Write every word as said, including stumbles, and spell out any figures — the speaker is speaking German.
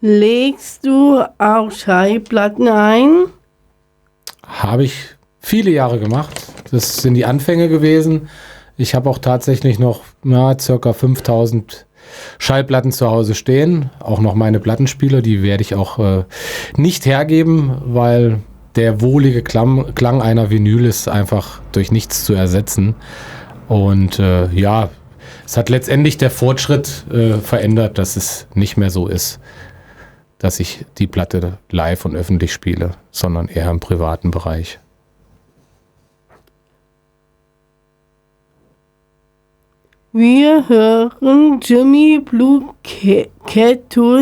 Legst du auch Schallplatten ein? Habe ich viele Jahre gemacht. Das sind die Anfänge gewesen. Ich habe auch tatsächlich noch na, circa fünftausend Schallplatten zu Hause stehen. Auch noch meine Plattenspieler, die werde ich auch äh, nicht hergeben, weil der wohlige Klang, Klang einer Vinyl ist einfach durch nichts zu ersetzen. Und äh, ja, es hat letztendlich der Fortschritt äh, verändert, dass es nicht mehr so ist, dass ich die Platte live und öffentlich spiele, sondern eher im privaten Bereich. Wir hören Jimmy Blue Cat